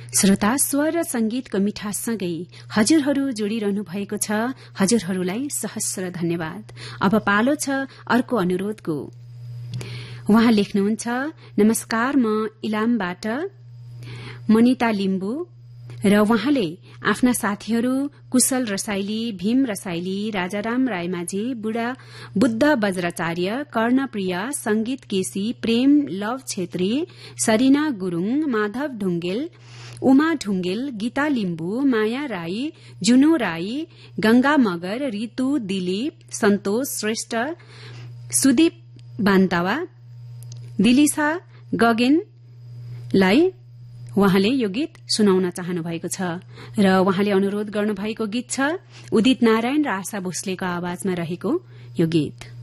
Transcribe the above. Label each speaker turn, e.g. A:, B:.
A: श्रोता, स्वर र संगीतको मिठाससँगै हजुरहरू जोडिरहनु भएको छ। हजुरहरूलाई सहस्र धन्यवाद। अब पालो छ अर्को अनुरोधको। उहाँ लेख्नुहुन्छ, नमस्कार, म इलामबाट मनिता लिम्बू र उहाँले आफ्ना साथीहरू कुशल रसाइली, भीम रसाइली, राजाराम रायमाझी, बुद्ध वज्राचार्य, कर्णप्रिय, संगीत केसी, प्रेम लव छेत्री, सरिना गुरूङ, माधव ढुंगेल, उमा ढुंगेल, गीता लिम्बू, माया राई, जुनो राई, गंगा मगर, रितु, दिलीप, सन्तोष श्रेष्ठ, सुदीप बान्तावा, दिलिसा गगेनलाई उहाँले यो गीत सुनाउन चाहनु भएको छ र उहाँले अनुरोध गर्नुभएको गीत छ उदित नारायण र आशा भोसलेको आवाजमा रहेको यो गीत।